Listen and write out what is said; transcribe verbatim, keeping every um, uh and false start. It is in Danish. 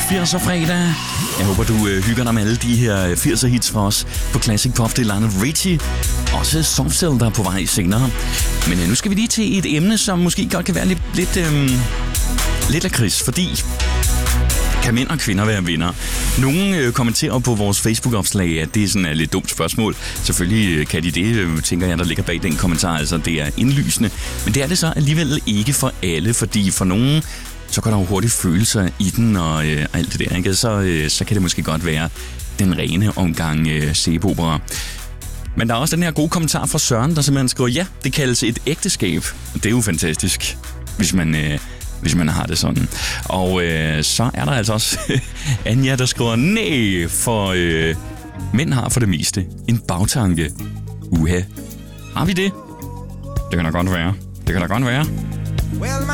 firser fredag. Jeg håber, du øh, hygger dig med alle de her firser hits for os på Classic Pop. Det er Lionel Richie. Også Soft Cell, der er på vej senere. Men øh, nu skal vi lige til et emne, som måske godt kan være lidt, lidt, øh, lidt lakrids, fordi kan mænd og kvinder være venner? Nogle øh, kommenterer på vores Facebook-opslag, at det er sådan et lidt dumt spørgsmål. Selvfølgelig øh, kan de det, øh, tænker jeg, der ligger bag den kommentar. Altså, det er indlysende. Men det er det så alligevel ikke for alle, fordi for nogen, så kan der jo hurtigt følelser i den og øh, alt det der, ikke? Så, øh, så kan det måske godt være den rene omgang øh, sæbeopera. Men der er også den her gode kommentar fra Søren, der simpelthen skriver, ja, det kaldes et ægteskab. Det er jo fantastisk, hvis man... Øh, hvis man har det sådan. Og øh, så er der altså også Anja, der skriver, nej, for øh, mænd har for det meste en bagtanke. Uha. Har vi det? Det kan da godt være. Det kan da godt være.